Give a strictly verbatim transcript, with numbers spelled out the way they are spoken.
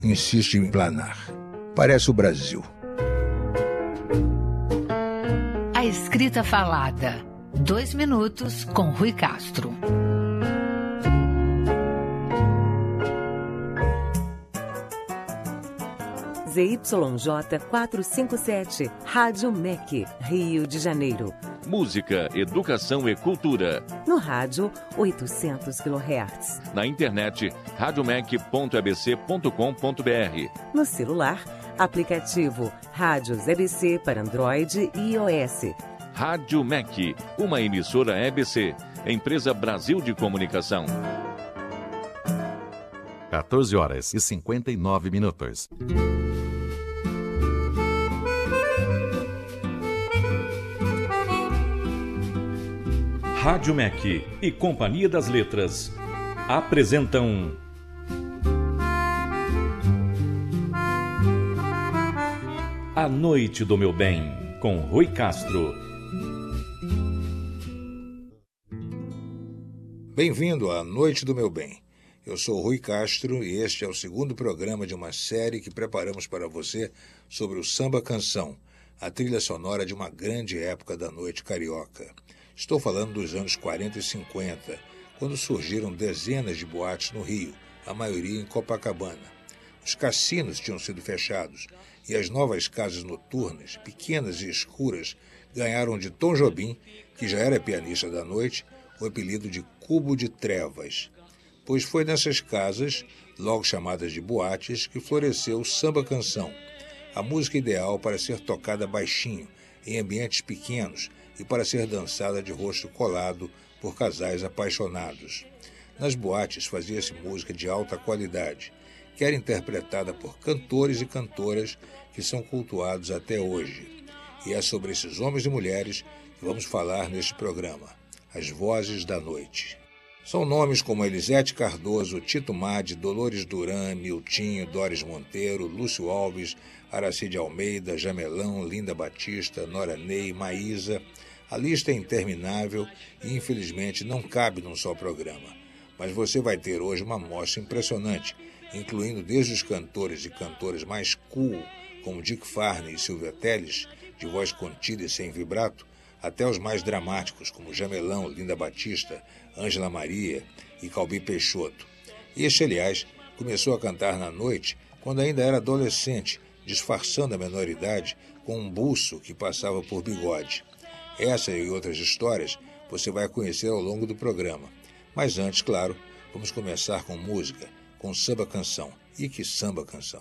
insiste em planar. Parece o Brasil. A escrita falada. Dois minutos com Rui Castro. Z Y J quatrocentos e cinquenta e sete, Rádio M E C, Rio de Janeiro. Música, educação e cultura. No rádio, oitocentos quilohertz. Na internet, radiomec ponto e b c ponto com ponto b r. No celular, aplicativo Rádios E B C para Android e iOS. Rádio M E C, uma emissora E B C, empresa Brasil de Comunicação. quatorze horas e cinquenta e nove minutos. Rádio M E C e Companhia das Letras apresentam A Noite do Meu Bem, com Rui Castro. Bem-vindo à Noite do Meu Bem. Eu sou Rui Castro e este é o segundo programa de uma série que preparamos para você sobre o samba-canção, a trilha sonora de uma grande época da noite carioca. Estou falando dos anos quarenta e cinquenta, quando surgiram dezenas de boates no Rio, a maioria em Copacabana. Os cassinos tinham sido fechados e as novas casas noturnas, pequenas e escuras, ganharam de Tom Jobim, que já era pianista da noite, o apelido de Cubo de Trevas. Pois foi nessas casas, logo chamadas de boates, que floresceu o samba-canção, a música ideal para ser tocada baixinho, em ambientes pequenos, e para ser dançada de rosto colado por casais apaixonados. Nas boates fazia-se música de alta qualidade, que era interpretada por cantores e cantoras que são cultuados até hoje. E é sobre esses homens e mulheres que vamos falar neste programa, As Vozes da Noite. São nomes como Elisete Cardoso, Tito Madi, Dolores Duran, Miltinho, Doris Monteiro, Lúcio Alves, Aracide Almeida, Jamelão, Linda Batista, Nora Ney, Maísa. A lista é interminável e, infelizmente, não cabe num só programa. Mas você vai ter hoje uma amostra impressionante, incluindo desde os cantores e cantoras mais cool, como Dick Farney e Silvia Telles, de voz contida e sem vibrato, até os mais dramáticos, como Jamelão, Linda Batista, Ângela Maria e Calbi Peixoto. Este, aliás, começou a cantar na noite quando ainda era adolescente, disfarçando a menoridade com um buço que passava por bigode. Essa e outras histórias você vai conhecer ao longo do programa. Mas antes, claro, vamos começar com música, com samba-canção. E que samba-canção!